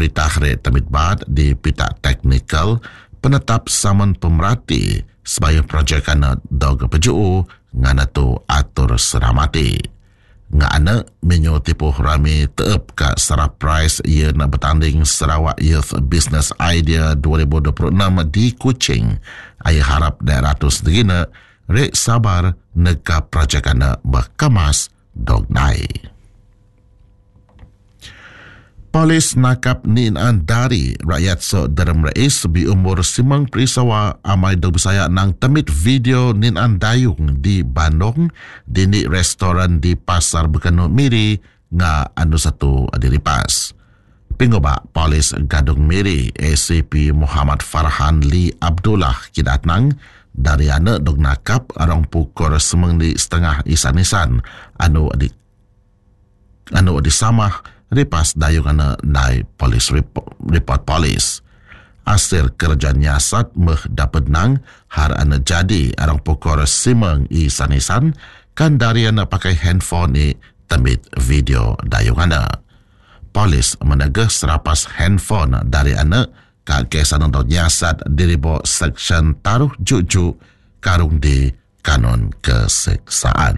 berita hari termitbat di pita teknikal penetap saman pemerhati sebaya projek ana dog peju ngana tu atur seramati. Ngana menyo tipu rami teep ka surprise ia nak bertanding Sarawak Youth Business Idea 2026 di Kuching. Ayah harap daerah tu sendiri rek sabar nega projek ana berkemas dog nai. Polis nakap Ninan Dari rakyat Saudara Rais bi umur simang perisawa amai dog Bisaya nang temit video Ninan Dayung di Bandung di ni restoran di Pasar Bekanu Miri nga anu satu diripas. Pingoba Polis Gadung Miri ACP Muhammad Farhan Lee Abdullah kidatnang dari anak dog nakap arang pukul semang di setengah isan-isan anu di samah ripas dayung ana nai polis report polis. Hasil kerja nyasat meh dapat nang har ana jadi arang pukul simang isan-isan kan dari ana pakai handphone ni temit video dayung ana. Polis menegah serapas handphone dari ana ka kesan untuk nyasat diribo seksyen taruh juju karung di kanun keseksaan.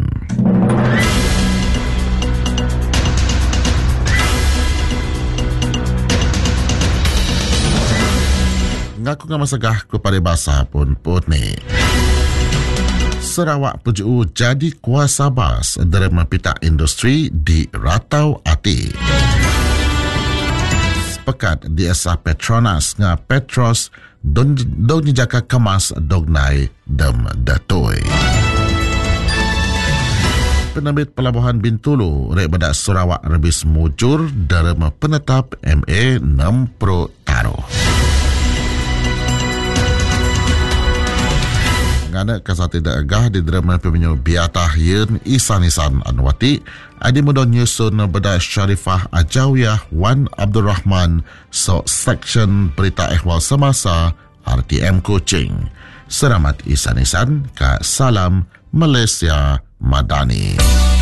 Ngaku nga masagah ko paribasa pun ni. Sarawak Puju jadi kuasa bas dari mapita industri di Ratau Ati. Sepekat diasa Petronas nga Petros don jaka kemas dognai dem datoy. Penambit Pelabuhan Bintulu rek badak Sarawak rebis mujur dari penetap MA 6 Pro Taro. Ngana kasa tidak agah di drama pemenyu biatah yen isan-isan anwati adi mudon nyusun beda Syarifah Ajawiyah Wan Abdul Rahman seksyen berita ehwal semasa RTM Kuching. Selamat isan-isan ka salam Malaysia Madani.